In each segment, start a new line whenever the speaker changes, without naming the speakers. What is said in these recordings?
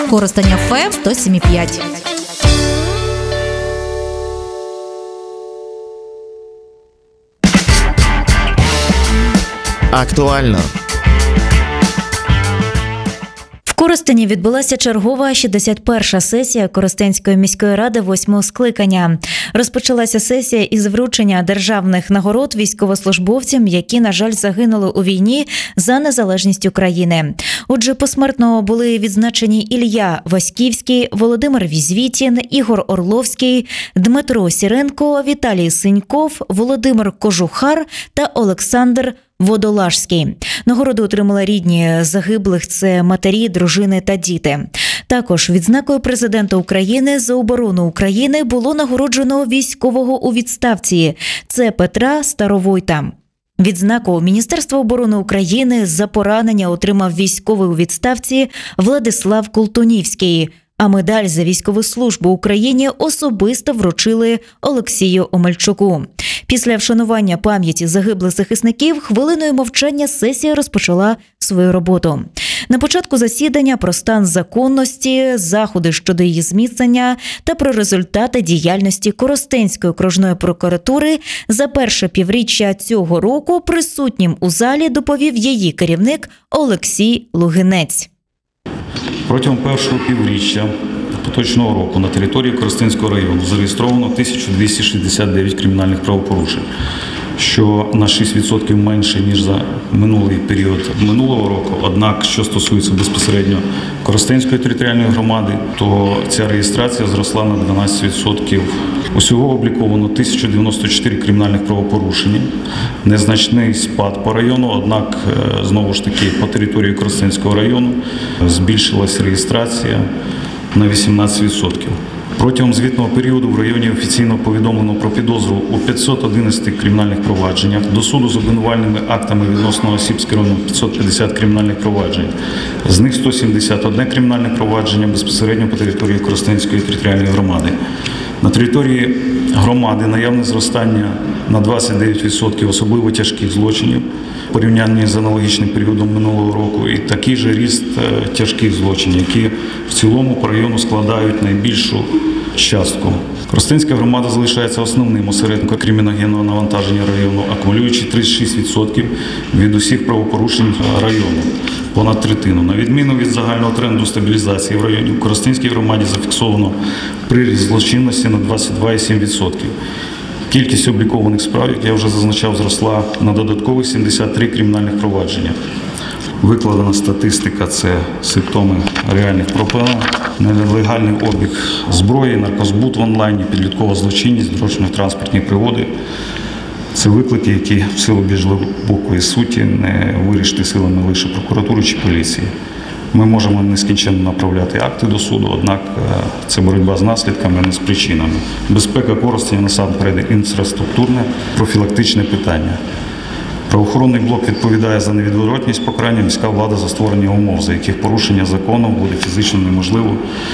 Коростень ФМ 107,5.
Актуально.
В Коростені відбулася чергова 61-ша сесія Коростенської міської ради 8-го скликання. Розпочалася сесія із вручення державних нагород військовослужбовцям, які, на жаль, загинули у війні за незалежність України. Отже, посмертно були відзначені Ілля Васьківський, Володимир Візвітін, Ігор Орловський, Дмитро Сіренко, Віталій Синьков, Володимир Кожухар та Олександр Водолажський. Нагороди отримали рідні загиблих – це матері, дружини та діти. Також відзнакою президента України за оборону України було нагороджено військового у відставці – це Петра Старовойта. Відзнаку Міністерства оборони України за поранення отримав військовий у відставці Владислав Колтунівський, а медаль за військову службу Україні особисто вручили Олексію Омельчуку. Після вшанування пам'яті загиблих захисників хвилиною мовчання сесія розпочала свою роботу. На початку засідання про стан законності, заходи щодо її зміцнення та про результати діяльності Коростенської окружної прокуратури за перше півріччя цього року присутнім у залі доповів її керівник Олексій Лугинець.
Протягом першого півріччя поточного року на території Коростенського району зареєстровано 1269 кримінальних правопорушень, що на 6% менше, ніж за минулий період минулого року. Однак, що стосується безпосередньо Коростенської територіальної громади, то ця реєстрація зросла на 12%. Усього обліковано 1094 кримінальних правопорушення. Незначний спад по району, однак, знову ж таки, по території Коростенського району збільшилась реєстрація на 18%. Протягом звітного періоду в районі офіційно повідомлено про підозру у 511 кримінальних провадженнях, до суду з обвинувальними актами відносно осіб скеровано 550 кримінальних проваджень. З них 171 кримінальне провадження безпосередньо по території Коростенської територіальної громади. На території громади наявне зростання на 29% особливо тяжких злочинів в порівнянні з аналогічним періодом минулого року, і такий же ріст тяжких злочинів, які в цілому по району складають найбільшу частку. Коростенська громада залишається основним осередком криміногенного навантаження району, акумулюючи 36% від усіх правопорушень району, понад третину. На відміну від загального тренду стабілізації в районі, в Коростенській громаді зафіксовано приріст злочинності на 22,7%. Кількість облікованих справ, як я вже зазначав, зросла на додаткових 73 кримінальних провадження. Викладена статистика – це симптоми реальних проблем, нелегальний обіг зброї, наркозбут в онлайні, підліткова злочинність, дорожньо-транспортні пригоди. Це виклики, які в силу більш глибокої суті не вирішити силами лише прокуратури чи поліції. Ми можемо нескінченно направляти акти до суду, однак це боротьба з наслідками, а не з причинами. Безпека Коростеня насамперед інфраструктурне, профілактичне питання. Правоохоронний блок відповідає за невідворотність покарання, міська влада за створення умов, за яких порушення закону буде фізично неможливо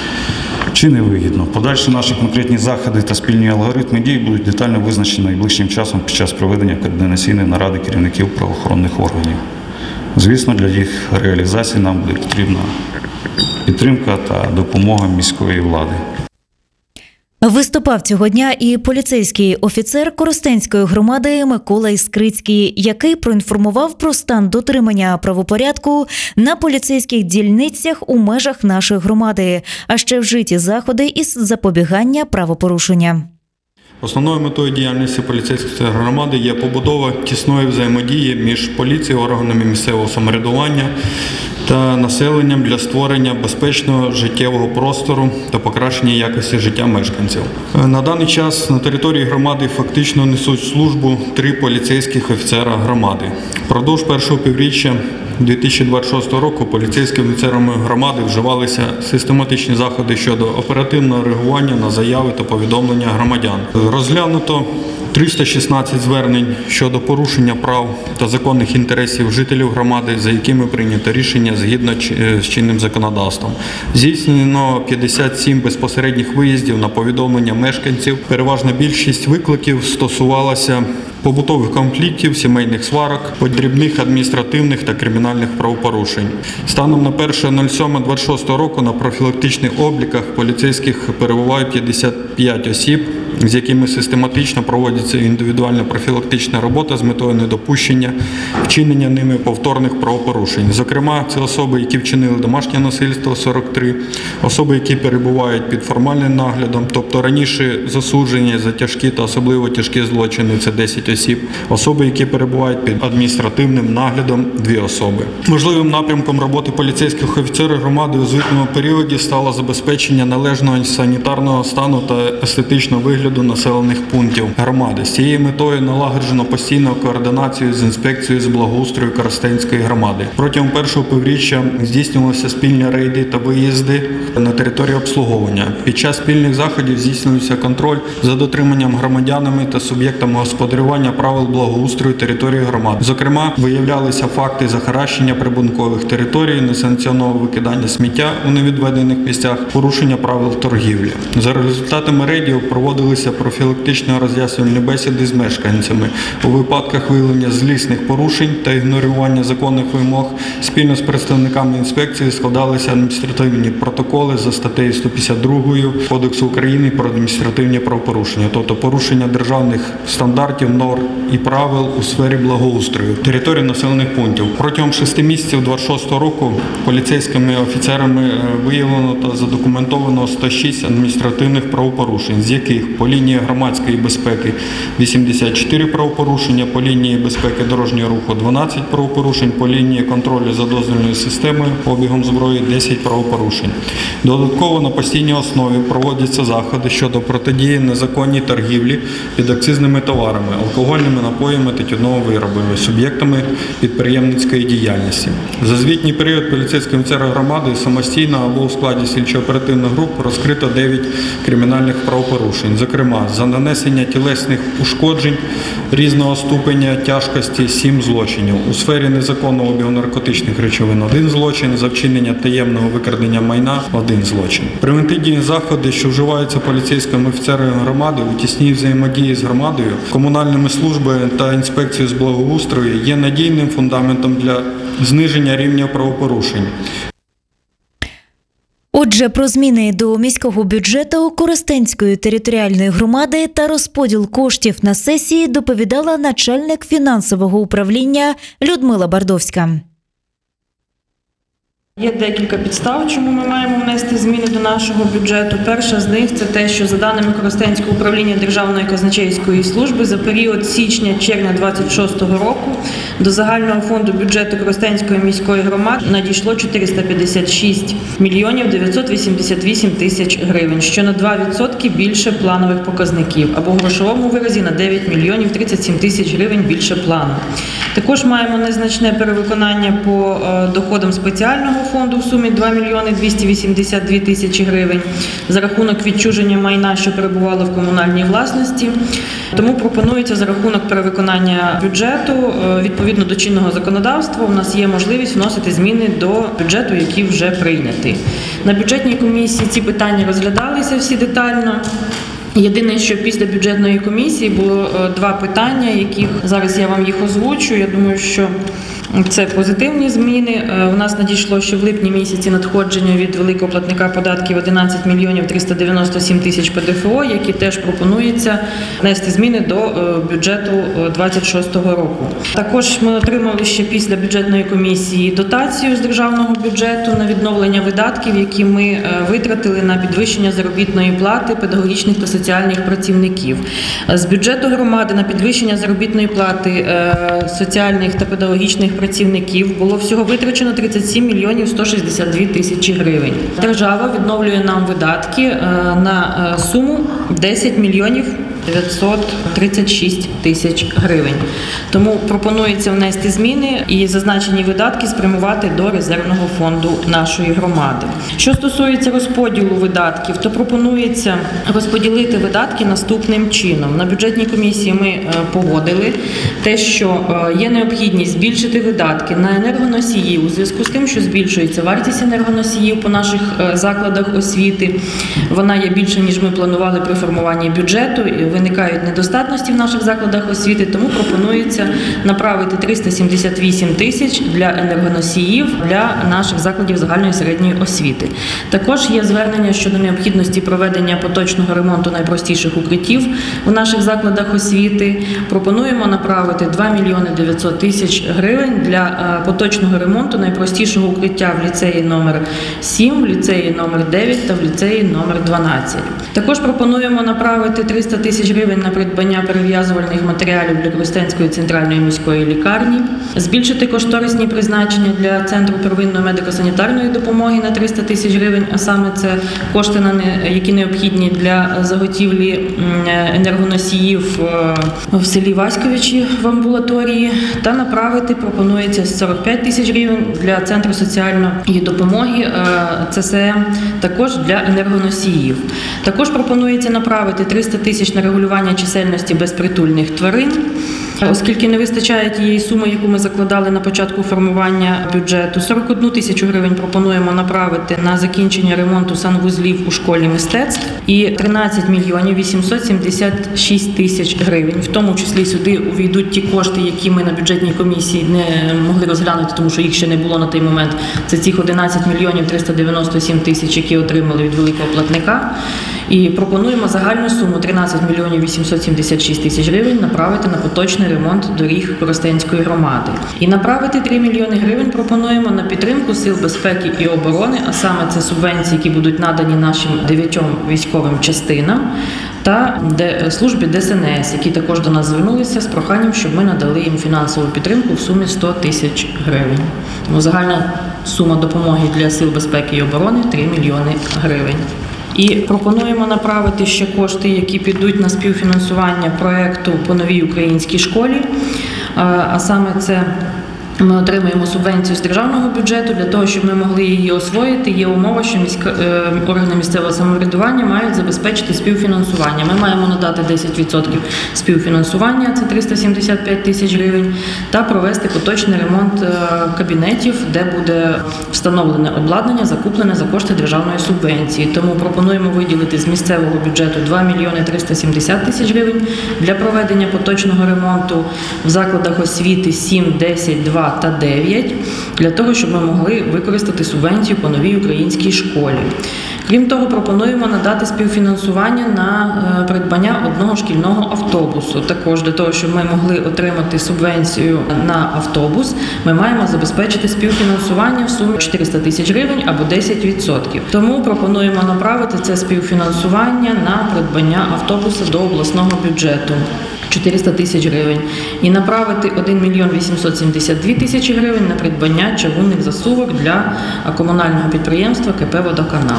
чи невигідно. Подальші наші конкретні заходи та спільні алгоритми дій будуть детально визначені найближчим часом під час проведення координаційної наради керівників правоохоронних органів. Звісно, для їх реалізації нам буде потрібна підтримка та допомога міської влади.
Виступав цього дня і поліцейський офіцер Коростенської громади Микола Іскрицький, який проінформував про стан дотримання правопорядку на поліцейських дільницях у межах нашої громади, а ще вжиті заходи із запобігання правопорушення.
Основною метою діяльності поліцейської громади є побудова тісної взаємодії між поліцією, органами місцевого самоврядування та населенням для створення безпечного життєвого простору та покращення якості життя мешканців. На даний час на території громади фактично несуть службу 3 поліцейських офіцера громади. Впродовж першого півріччя 2026 року поліцейськими офіцерами громади вживалися систематичні заходи щодо оперативного реагування на заяви та повідомлення громадян. Розглянуто 316 звернень щодо порушення прав та законних інтересів жителів громади, за якими прийнято рішення згідно з чинним законодавством. Здійснено 57 безпосередніх виїздів на повідомлення мешканців. Переважна більшість викликів стосувалася побутових конфліктів, сімейних сварок, подрібних адміністративних та кримінальних правопорушень. Станом на 1.07.26 року на профілактичних обліках поліцейських перебувають 55 осіб, з якими систематично проводиться індивідуальна профілактична робота з метою недопущення вчинення ними повторних правопорушень. Зокрема, це особи, які вчинили домашнє насильство – 43, особи, які перебувають під формальним наглядом, тобто раніше засуджені за тяжкі та особливо тяжкі злочини – це 10 осіб, особи, які перебувають під адміністративним наглядом – 2 особи. Можливим напрямком роботи поліцейських офіцерів громади у звітному періоді стало забезпечення належного санітарного стану та естетичного вигляду населених пунктів громади. З цією метою налагоджено постійну координацію з інспекцією з благоустрою Коростенської громади. Протягом першого півріччя здійснювалися спільні рейди та виїзди на територію обслуговування. Під час спільних заходів здійснювався контроль за дотриманням громадянами та суб'єктами господарювання правил благоустрою території громади. Зокрема, виявлялися факти захаращення прибудинкових територій, несанкціонованого викидання сміття у невідведених місцях, порушення правил торгівлі. За результатами рейдів проводилися профілактично роз'яснювальні бесіди з мешканцями. У випадках виявлення злісних порушень та ігнорування законних вимог спільно з представниками інспекції складалися адміністративні протоколи за статтею 152 Кодексу України про адміністративні правопорушення, тобто порушення державних стандартів, норм і правил у сфері благоустрою території населених пунктів. Протягом 6 місяців 26 року поліцейськими офіцерами виявлено та задокументовано 106 адміністративних правопорушень, з яких по лінії громадської безпеки 84 правопорушення, по лінії безпеки дорожнього руху 12 правопорушень, по лінії контролю за дозвільною системою обігом зброї 10 правопорушень. Додатково на постійній основі проводяться заходи щодо протидії незаконній торгівлі під акцизними товарами, алкогольними напоями та тютюновими виробами, суб'єктами підприємницької діяльності. За звітній період поліцейським офіцерам громади самостійно або у складі слідчо-оперативних груп розкрито 9 кримінальних правопорушень. Зокрема, за нанесення тілесних ушкоджень різного ступеня тяжкості 7 злочинів. У сфері незаконного обігу наркотичних речовин 1 злочин, за вчинення таємного викрадення майна 1 злочин. Превентивні заходи, що вживаються поліцейськими офіцерами громади у тісній взаємодії з громадою, комунальними службами та інспекцією з благоустрою є надійним фундаментом для зниження рівня правопорушень.
Отже, про зміни до міського бюджету Коростенської територіальної громади та розподіл коштів на сесії доповідала начальник фінансового управління Людмила Бардовська.
Є декілька підстав, чому ми маємо внести зміни до нашого бюджету. Перша з них – це те, що за даними Коростенського управління Державної казначейської служби за період січня-червня 2026 року до загального фонду бюджету Коростенської міської громади надійшло 456 мільйонів 988 тисяч гривень, що на 2% більше планових показників, або в грошовому виразі на 9 мільйонів 37 тисяч гривень більше плану. Також маємо незначне перевиконання по доходам спеціального фонду в сумі 2 мільйони 282 тисячі гривень за рахунок відчуження майна, що перебувало в комунальній власності. Тому пропонується за рахунок перевиконання бюджету, відповідно до чинного законодавства, у нас є можливість вносити зміни до бюджету, який вже прийнятий. На бюджетній комісії ці питання розглядалися всі детально. Єдине, що після бюджетної комісії було 2 питання, яких зараз я вам їх озвучу. Я думаю, що це позитивні зміни. У нас надійшло ще в липні місяці надходження від великого платника податків 11 мільйонів 397 тисяч ПДФО, які теж пропонується внести зміни до бюджету 2026 року. Також ми отримали ще після бюджетної комісії дотацію з державного бюджету на відновлення видатків, які ми витратили на підвищення заробітної плати педагогічних та соціальних працівників. З бюджету громади на підвищення заробітної плати соціальних та педагогічних працівників було всього витрачено 37 мільйонів 162 тисячі гривень. Держава відновлює нам видатки на суму 10 мільйонів 936 тисяч гривень. Тому пропонується внести зміни і зазначені видатки спрямувати до резервного фонду нашої громади. Що стосується розподілу видатків, то пропонується розподілити видатки наступним чином. На бюджетній комісії ми погодили те, що є необхідність збільшити видатки на енергоносії у зв'язку з тим, що збільшується вартість енергоносіїв по наших закладах освіти. Вона є більше, ніж ми планували при формуванні бюджету. виникають недостатності в наших закладах освіти, тому пропонується направити 378 тисяч для енергоносіїв для наших закладів загальної середньої освіти. Також є звернення щодо необхідності проведення поточного ремонту найпростіших укриттів у наших закладах освіти. Пропонуємо направити 2 мільйони 900 тисяч гривень для поточного ремонту найпростішого укриття в ліцеї номер 7, в ліцеї номер 9 та в ліцеї номер 12. Також пропонуємо направити 300 тисяч гривень на придбання перев'язувальних матеріалів для Коростенської центральної міської лікарні, збільшити кошторисні призначення для Центру первинної медико-санітарної допомоги на 300 тисяч гривень, а саме це кошти, які необхідні для заготівлі енергоносіїв в селі Васьковичі в амбулаторії, та направити пропонується 45 тисяч гривень для Центру соціальної допомоги ЦСМ, також для енергоносіїв. Також пропонується направити 300 тисяч на регулювання чисельності безпритульних тварин, оскільки не вистачає тієї суми, яку ми закладали на початку формування бюджету. 41 тисячу гривень пропонуємо направити на закінчення ремонту санвузлів у школі мистецтв і 13 мільйонів 876 тисяч гривень. В тому числі сюди увійдуть ті кошти, які ми на бюджетній комісії не могли розглянути, тому що їх ще не було на той момент. Це цих 11 мільйонів 397 тисяч, які отримали від великого платника. І пропонуємо загальну суму 13 мільйонів 876 тисяч гривень направити на поточний ремонт доріг Коростенської громади. І направити 3 мільйони гривень пропонуємо на підтримку сил безпеки і оборони, а саме це субвенції, які будуть надані нашим 9 військовим частинам та службі ДСНС, які також до нас звернулися з проханням, щоб ми надали їм фінансову підтримку в сумі 100 тисяч гривень. Тому загальна сума допомоги для сил безпеки і оборони 3 мільйони гривень. І пропонуємо направити ще кошти, які підуть на співфінансування проєкту по новій українській школі, а саме це ми отримуємо субвенцію з державного бюджету для того, щоб ми могли її освоїти. Є умова, що органи місцевого самоврядування мають забезпечити співфінансування. Ми маємо надати 10% співфінансування, це 375 тисяч гривень, та провести поточний ремонт кабінетів, де буде встановлене обладнання, закуплене за кошти державної субвенції. Тому пропонуємо виділити з місцевого бюджету 2 мільйони 370 тисяч гривень для проведення поточного ремонту в закладах освіти 7, 10, 2 та 9, для того, щоб ми могли використати субвенцію по новій українській школі. Крім того, пропонуємо надати співфінансування на придбання одного шкільного автобусу. Також для того, щоб ми могли отримати субвенцію на автобус, ми маємо забезпечити співфінансування в сумі 400 тисяч гривень або 10%. Тому пропонуємо направити це співфінансування на придбання автобуса до обласного бюджету. 400 тисяч гривень. І направити 1 мільйон 872 тисячі гривень на придбання чавунних засувок для комунального підприємства КП «Водоканал».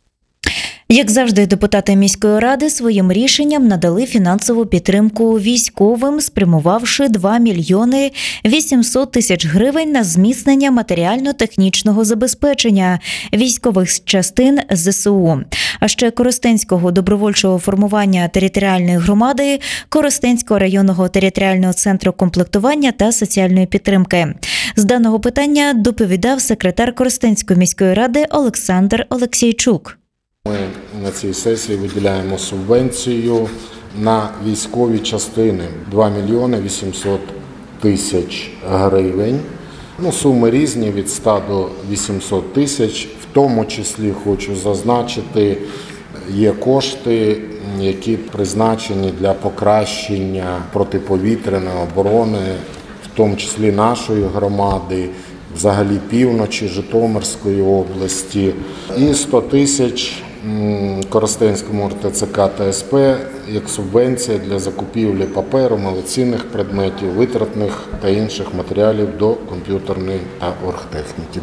Як завжди, депутати міської ради своїм рішенням надали фінансову підтримку військовим, спрямувавши 2 мільйони 800 тисяч гривень на зміцнення матеріально-технічного забезпечення військових частин ЗСУ. А ще Коростенського добровольчого формування територіальної громади, Коростенського районного територіального центру комплектування та соціальної підтримки. З даного питання доповідав секретар Коростенської міської ради Олександр Олексійчук.
Ми на цій сесії виділяємо субвенцію на військові частини 2 мільйони 800 тисяч гривень. Суми різні від 100 до 800 тисяч. В тому числі хочу зазначити, є кошти, які призначені для покращення протиповітряної оборони, в тому числі нашої громади, взагалі півночі Житомирської області, і 100 тисяч Коростенському РТЦК та СП як субвенція для закупівлі паперу, малоцінних предметів, витратних та інших матеріалів до комп'ютерної та оргтехніки.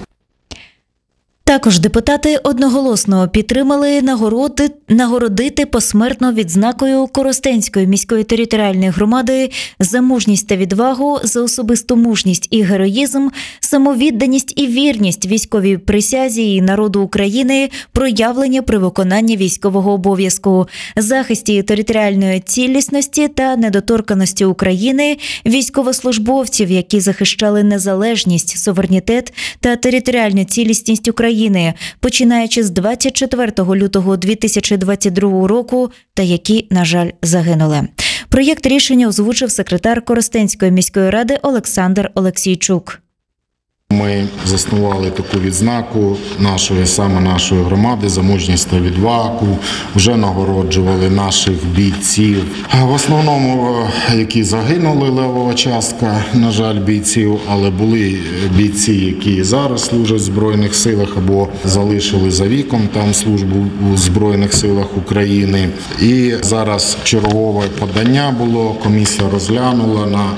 Також депутати одноголосно підтримали нагородити посмертно відзнакою Коростенської міської територіальної громади за мужність та відвагу, за особисту мужність і героїзм, самовідданість і вірність військовій присязі і народу України, проявлення при виконанні військового обов'язку, захисті територіальної цілісності та недоторканості України, військовослужбовців, які захищали незалежність, суверенітет та територіальну цілісність України, України, починаючи з 24 лютого 2022 року, та які, на жаль, загинули. Проєкт рішення озвучив секретар Коростенської міської ради Олександр Олексійчук.
Ми заснували таку відзнаку саме нашої громади за мужність та відвагу, вже нагороджували наших бійців. В основному, які загинули, левова частка, на жаль, бійців, але були бійці, які зараз служать в Збройних силах або залишили за віком там службу у Збройних силах України. І зараз чергове подання було, комісія розглянула на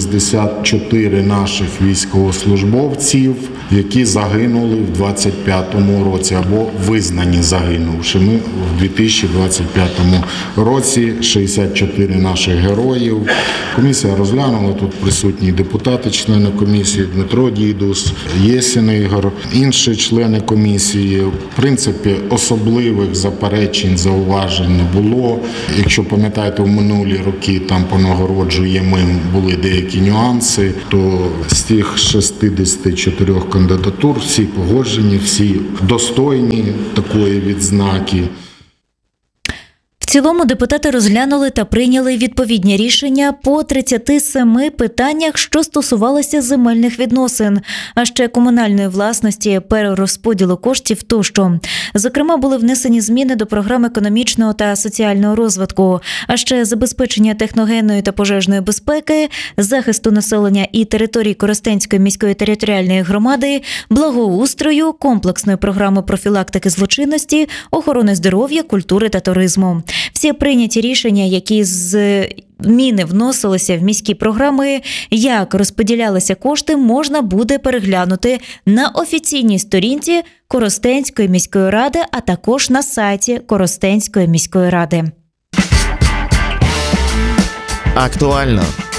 64 наших військовослужбовців, які загинули в 25-му році або визнані загинувшими в 2025 році. 64 наших героїв. Комісія розглянула, тут присутні депутати, члени комісії, Дмитро Дідус, Єсін Ігор, інші члени комісії. В принципі, особливих заперечень, зауважень не було. Якщо пам'ятаєте, в минулі роки там по нагороджуємо були деякі нюанси, то з тих 64 кандидатур всі погоджені, всі достойні такої відзнаки.
В цілому депутати розглянули та прийняли відповідні рішення по 37 питаннях, що стосувалися земельних відносин, а ще комунальної власності, перерозподілу коштів тощо. Зокрема, були внесені зміни до програм економічного та соціального розвитку, а ще забезпечення техногенної та пожежної безпеки, захисту населення і територій Коростенської міської територіальної громади, благоустрою, комплексної програми профілактики злочинності, охорони здоров'я, культури та туризму. Всі прийняті рішення, які зміни вносилися в міські програми, як розподілялися кошти, можна буде переглянути на офіційній сторінці Коростенської міської ради, а також на сайті Коростенської міської ради.
Актуально.